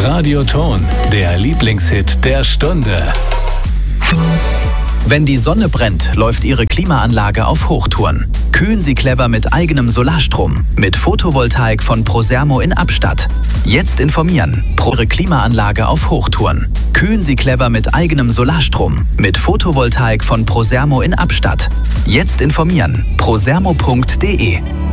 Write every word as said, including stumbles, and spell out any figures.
Radioton, der Lieblingshit der Stunde. Wenn die Sonne brennt, läuft Ihre Klimaanlage auf Hochtouren. Kühlen Sie clever mit eigenem Solarstrom. Mit Photovoltaik von Prosermo in Abstatt. Jetzt informieren. Pro Ihre Klimaanlage auf Hochtouren. Kühlen Sie clever mit eigenem Solarstrom. Mit Photovoltaik von Prosermo in Abstatt. Jetzt informieren. prosermo punkt de